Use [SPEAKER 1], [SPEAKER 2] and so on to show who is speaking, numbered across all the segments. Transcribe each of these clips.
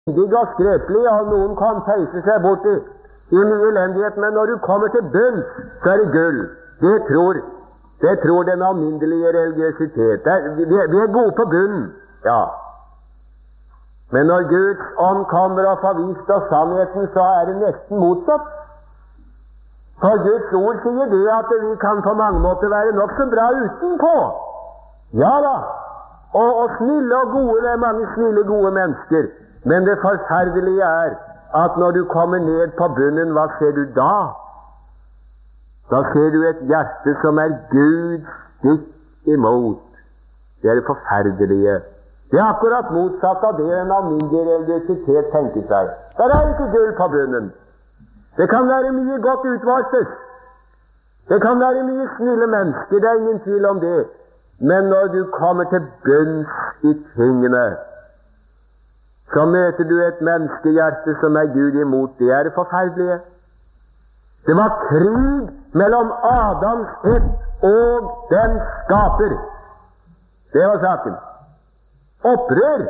[SPEAKER 1] syndig og skrøpelig, og noen kan peise seg bort i mye elendighet, men når du kommer til bunns, så er det gull. Det tror den alminnelige religiøsitet. Vi er gode på bunnen, ja. Men når Guds ånd kommer og får vist oss sannheten, så er det nesten motsatt. For Guds ord sier det at vi kan på mange måter være nok så bra utenpå. Ja da, og snille og gode, det er mange snille, gode mennesker. Men det forferdelige er at når du kommer ned på bunnen, hva ser du da? Da ser du et hjerte som er Gud stikk imot. Det er det forferdelige. Det er akkurat motsatt av det en alminnelig religiøsitet tenker seg. Der er ikke gull på bunnen. Det kan være mye godt utvalgtes. Det kan være mye snille mennesker, det er ingen tvil om det. Men når du kommer til bunns i tingene, så møter du et menneskehjerte som er Gud imot. Det er det forferdelige. Det var krig mellom Adams ett og den skaper. Det var saken. Opprør.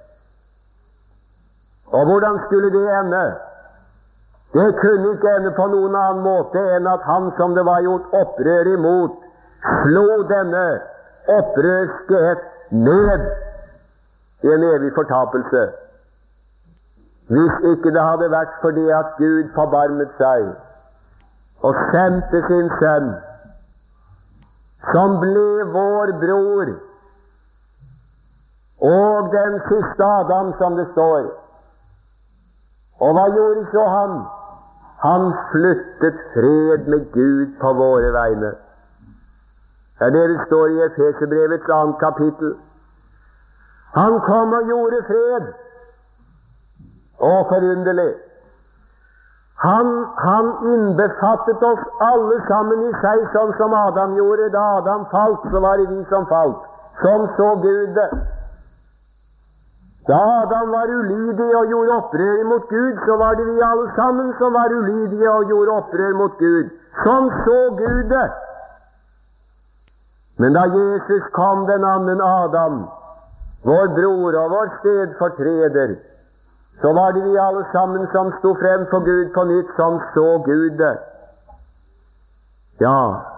[SPEAKER 1] Og hvordan skulle det ende? Det kunne ikke ende på noen annen måte enn at han som det var gjort opprør imot, slo denne opprørske ett ned i en evig fortapelse. Hvis ikke det hadde vært fordi at Gud forbarmet seg og sendte sin sønn, som ble vår bror, og den siste Adam, som det står. Og hva gjorde så han? Han flyttet fred med Gud på våre vegne. Det er det det står i Efeserbrevets 2. kapittel. Han kom og gjorde fred. Å, forunderlig! Han innbefattet oss alle sammen i seg, sånn som Adam gjorde. Da Adam falt, så var det vi som falt. Sånn så Gud det. Da Adam var ulydig og gjorde opprør mot Gud, så var det vi alle sammen som var ulydige og gjorde opprør mot Gud. Sånn så Gud det. Men da Jesus kom, den annen Adam, vår bror og vår stedfortreder, så var det vi alle sammen som sto frem for Gud på nytt. Sånn så Gud det. Ja.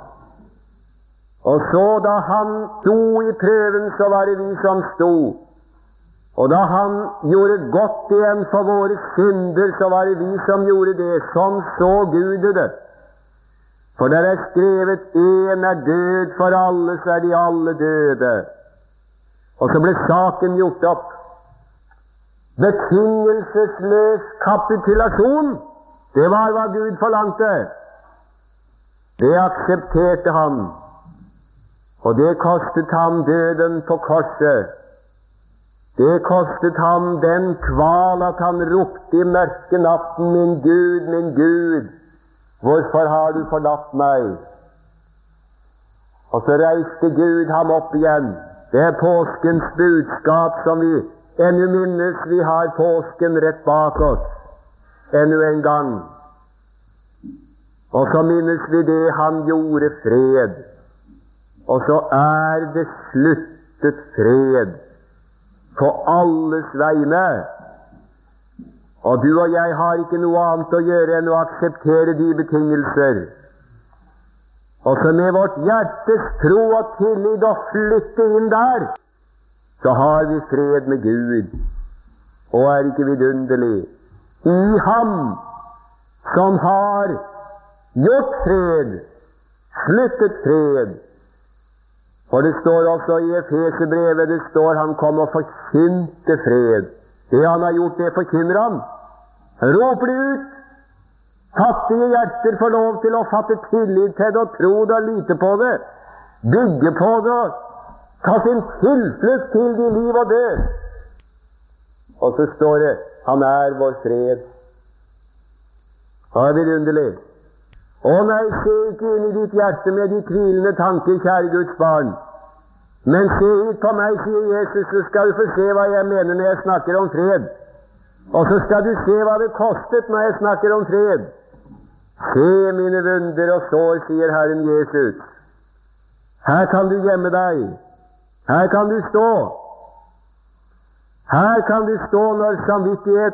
[SPEAKER 1] Og så da han sto i prøven, så var det vi som sto. Og da han gjorde godt igjen for våre synder, så var det vi som gjorde det. Sånn så Gud det. For der er skrevet, en er død for alle, så er de alle døde. Og så ble saken gjort opp. Betingelsesløs kapitulasjon, det var hva Gud forlangte. Det aksepterte han. Og det kostet ham døden på korset. Det kostet ham den kval at han ropte i mørke natten, min Gud, hvorfor har du forlatt meg? Og så reiste Gud ham opp igjen. Det er påskens budskap som vi ennå minnes. Vi har påsken rett bak oss ennå en gang. Og så minnes vi det han gjorde fred. Og så er det sluttet fred på alles vegne. Og du og jeg har ikke noe annet å gjøre enn å akseptere de betingelser. Og så med vårt hjertes tro og tillit og flytte inn der, så har vi fred med Gud. Og er ikke vidunderlig? I ham som har gjort fred, sluttet fred. For det står også i Efeserbrevet, det står han kom og forkynte fred. Det han har gjort, det forkynner han. Han roper det ut. Fattige hjerter får lov til å fatte tillit til det og tro det og lite på det. Bygge på det og ta sin tilflukt til de liv og død. Og så står det, han er vår fred. Det er vidunderlig. Å nei, se ikke inn i ditt hjerte med de tvilende tanker, kjære Guds barn. Men se hit på meg, sier Jesus, så skal du få se hva jeg mener når jeg snakker om fred. Og så skal du se hva det kostet når jeg snakker om fred. Se mine vunder og sår, sier Herren Jesus. Her kan du gjemme deg. Her kan du stå. Her kan du stå når samvittighet